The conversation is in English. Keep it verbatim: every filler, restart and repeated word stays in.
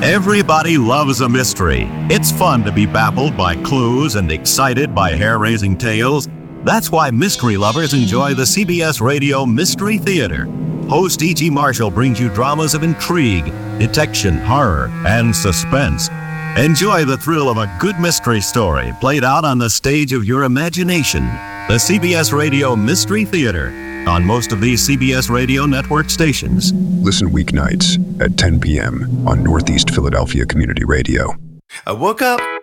Everybody loves a mystery. It's fun to be baffled by clues and excited by hair-raising tales. That's why mystery lovers enjoy the C B S Radio Mystery Theater. Host E G. Marshall brings you dramas of intrigue, detection, horror, and suspense. Enjoy the thrill of a good mystery story played out on the stage of your imagination. The C B S Radio Mystery Theater on most of these C B S Radio Network stations. Listen weeknights at ten p.m. on Northeast Philadelphia Community Radio. I woke up